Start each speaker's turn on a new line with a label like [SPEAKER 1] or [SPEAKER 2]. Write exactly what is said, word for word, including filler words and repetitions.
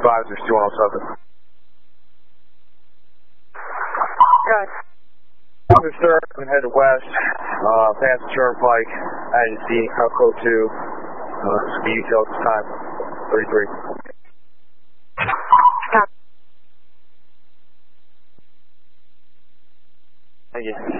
[SPEAKER 1] Advisors two one oh seven.
[SPEAKER 2] Good.
[SPEAKER 1] Roger, sir. I'm headed west, uh, past the Turnpike, agency, Alco two, uh, speed detail at this time, thirty-three.
[SPEAKER 2] Stop.
[SPEAKER 1] Thank you.